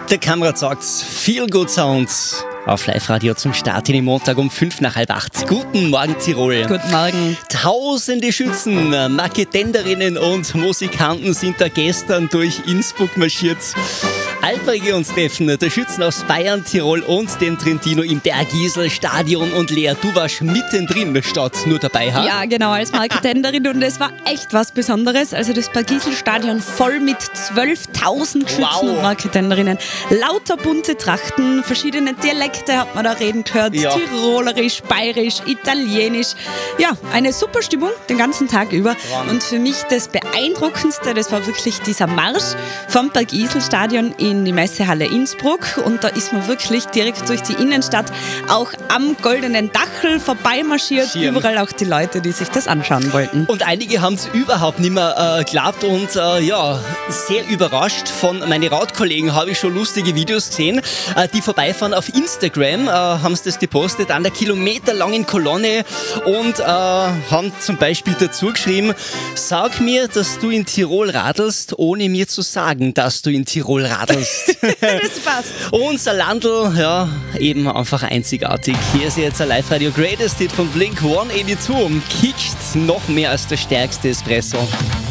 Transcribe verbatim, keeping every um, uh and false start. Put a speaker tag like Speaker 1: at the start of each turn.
Speaker 1: Der Kamerad sagt's, Feel Good Sounds auf Live-Radio zum Start in den Montag um fünf nach halb acht. Guten Morgen, Tirol.
Speaker 2: Guten Morgen.
Speaker 1: Tausende Schützen, Marketenderinnen und Musikanten sind da gestern durch Innsbruck marschiert. Altwege uns treffen, der Schützen aus Bayern, Tirol und dem Trentino im Bergisel-Stadion. Und Lea, du warst mittendrin statt nur dabei, ha?
Speaker 2: Ja, genau, als Marketenderin, und es war echt was Besonderes. Also das Bergisel-Stadion voll mit zwölftausend Schützen
Speaker 1: Wow.
Speaker 2: und Marketenderinnen. Lauter bunte Trachten, verschiedene Dialekte hat man da reden gehört.
Speaker 1: Ja.
Speaker 2: Tirolerisch, bayerisch, italienisch. Ja, eine super Stimmung den ganzen Tag über.
Speaker 1: Wahnsinn.
Speaker 2: Und für mich das Beeindruckendste, das war wirklich dieser Marsch vom Bergisel-Stadion in die Messehalle Innsbruck. Und da ist man wirklich direkt durch die Innenstadt auch am Goldenen Dachel vorbeimarschiert.
Speaker 1: Schön.
Speaker 2: Überall auch die Leute, die sich das anschauen wollten.
Speaker 1: Und einige haben es überhaupt nicht mehr äh, geglaubt und äh, ja, sehr überrascht. Von meinen Radkollegen habe ich schon lustige Videos gesehen, äh, die vorbeifahren auf Instagram, äh, haben sie das gepostet an der kilometerlangen Kolonne und äh, haben zum Beispiel dazu geschrieben: Sag mir, dass du in Tirol radelst, ohne mir zu sagen, dass du in Tirol radelst.
Speaker 2: Das passt.
Speaker 1: Unser Landl, ja, eben einfach einzigartig. Hier ist jetzt ein Live-Radio Greatest Hit von Blink hundertzweiundachtzig und kickt noch mehr als der stärkste Espresso.